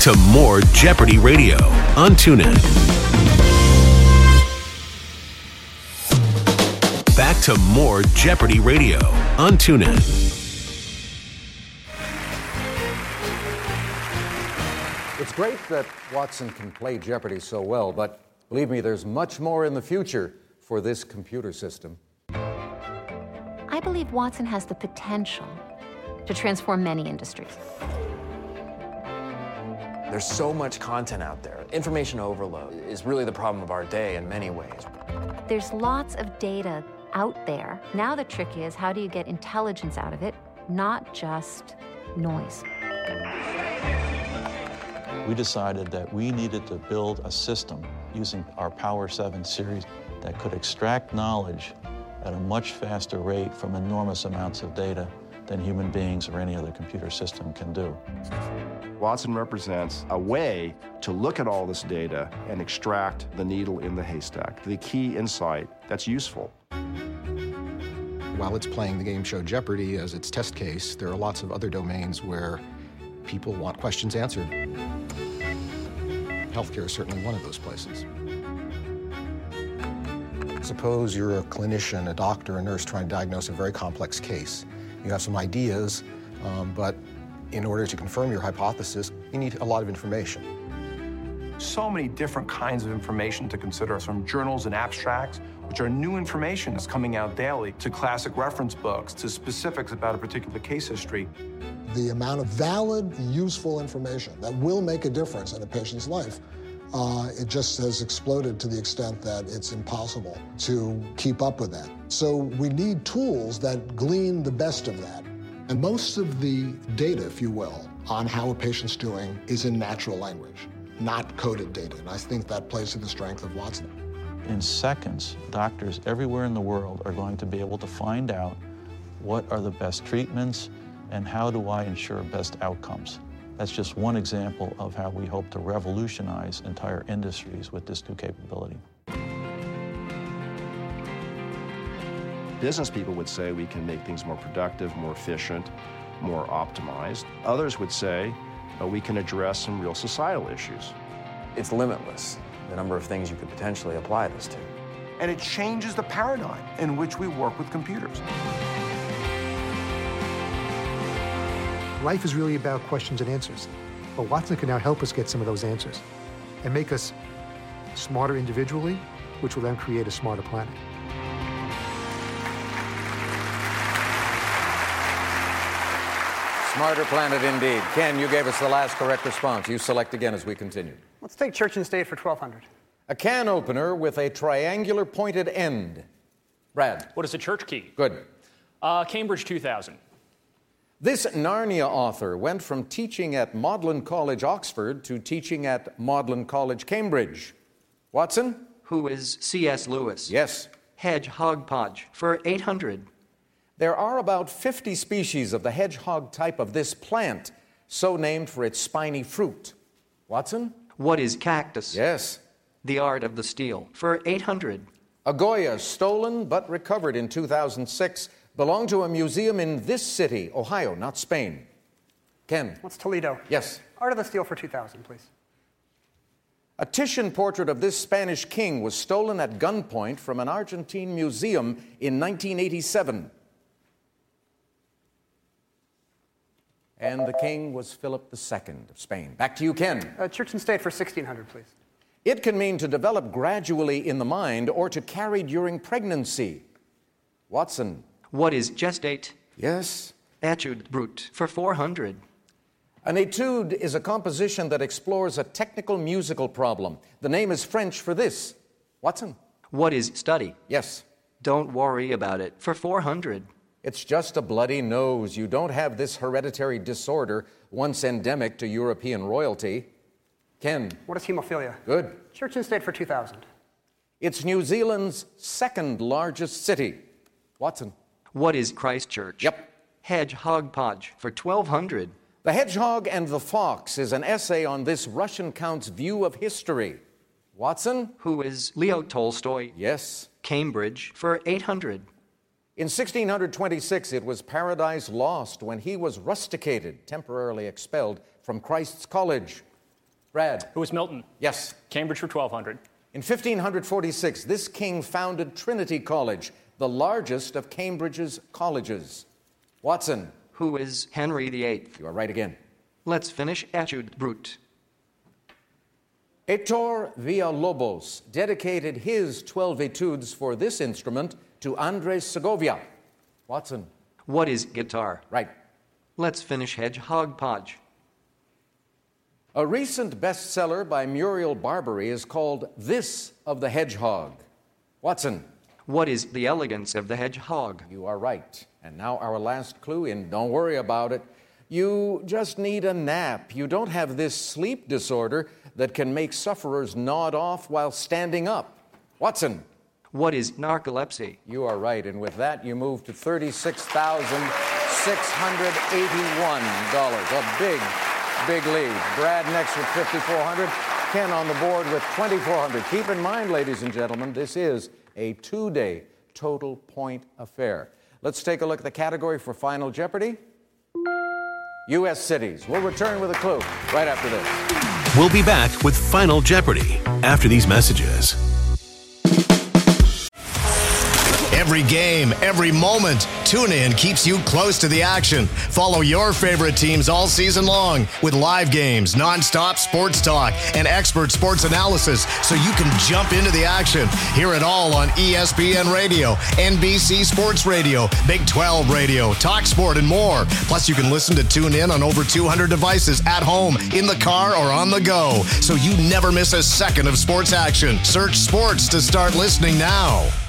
to more Jeopardy Radio on TuneIn. Back to more Jeopardy Radio on TuneIn. It's great that Watson can play Jeopardy so well, but believe me, there's much more in the future for this computer system. I believe Watson has the potential to transform many industries. There's so much content out there. Information overload is really the problem of our day in many ways. There's lots of data out there. Now the trick is, how do you get intelligence out of it, not just noise? We decided that we needed to build a system using our Power 7 series that could extract knowledge at a much faster rate from enormous amounts of data than human beings or any other computer system can do. Watson represents a way to look at all this data and extract the needle in the haystack, the key insight that's useful. While it's playing the game show Jeopardy as its test case, there are lots of other domains where people want questions answered. Healthcare is certainly one of those places. Suppose you're a clinician, a doctor, a nurse trying to diagnose a very complex case. You have some ideas, but in order to confirm your hypothesis, you need a lot of information. So many different kinds of information to consider, from journals and abstracts, which are new information that's coming out daily, to classic reference books, to specifics about a particular case history. The amount of valid, useful information that will make a difference in a patient's life, it just has exploded to the extent that it's impossible to keep up with that. So we need tools that glean the best of that. And most of the data, if you will, on how a patient's doing is in natural language, not coded data. And I think that plays to the strength of Watson. In seconds, doctors everywhere in the world are going to be able to find out what are the best treatments and how do I ensure best outcomes. That's just one example of how we hope to revolutionize entire industries with this new capability. Business people would say we can make things more productive, more efficient, more optimized. Others would say we can address some real societal issues. It's limitless, the number of things you could potentially apply this to. And it changes the paradigm in which we work with computers. Life is really about questions and answers. But Watson can now help us get some of those answers and make us smarter individually, which will then create a smarter planet. Smarter planet indeed. Ken, you gave us the last correct response. You select again as we continue. Let's take church and state for 1,200. A can opener with a triangular pointed end. Brad. What is a church key? Good. Cambridge 2000. This Narnia author went from teaching at Magdalen College, Oxford, to teaching at Magdalen College, Cambridge. Watson? Who is C.S. Lewis? Yes. Hedgehog podge for 800. There are about 50 species of the hedgehog type of this plant, so named for its spiny fruit. Watson? What is cactus? Yes. The art of the steal for 800. A Goya stolen but recovered in 2006 belonged to a museum in this city, Ohio, not Spain. Ken? What's Toledo? Yes. Art of the Steal for 2,000, please. A Titian portrait of this Spanish king was stolen at gunpoint from an Argentine museum in 1987. And the king was Philip II of Spain. Back to you, Ken. Church and state for 1,600, please. It can mean to develop gradually in the mind or to carry during pregnancy. Watson. What is gestate? Yes. Etude brute for 400. An etude is a composition that explores a technical musical problem. The name is French for this. Watson. What is study? Yes. Don't worry about it for 400. It's just a bloody nose. You don't have this hereditary disorder, once endemic to European royalty. Ken. What is hemophilia? Good. Church and state for 2,000. It's New Zealand's second largest city. Watson. What is Christchurch? Yep. Hedgehog podge for 1,200. The Hedgehog and the Fox is an essay on this Russian count's view of history. Watson? Who is Leo Tolstoy? Yes. Cambridge for 800. In 1626, it was Paradise Lost when he was rusticated, temporarily expelled from Christ's College. Brad. Who was Milton? Yes. Cambridge for 1200. In 1546, this king founded Trinity College, the largest of Cambridge's colleges. Watson. Who is Henry VIII? You are right again. Let's finish Etude Brute. Heitor Villalobos dedicated his 12 etudes for this instrument to Andres Segovia. Watson. What is guitar? Right. Let's finish Hedgehog Podge. A recent bestseller by Muriel Barbary is called This of the Hedgehog. Watson. What is The Elegance of the Hedgehog? You are right. And now our last clue, and don't worry about it. You just need a nap. You don't have this sleep disorder that can make sufferers nod off while standing up. Watson. What is narcolepsy? You are right. And with that, you move to $36,681. A big lead. Brad next with $5,400. Ken on the board with $2,400. Keep in mind, ladies and gentlemen, this is a two-day total point affair. Let's take a look at the category for Final Jeopardy. U.S. cities. We'll return with a clue right after this. We'll be back with Final Jeopardy after these messages. Every game, every moment, TuneIn keeps you close to the action. Follow your favorite teams all season long with live games, nonstop sports talk, and expert sports analysis so you can jump into the action. Hear it all on ESPN Radio, NBC Sports Radio, Big 12 Radio, TalkSport, and more. Plus, you can listen to TuneIn on over 200 devices at home, in the car, or on the go, so you never miss a second of sports action. Search sports to start listening now.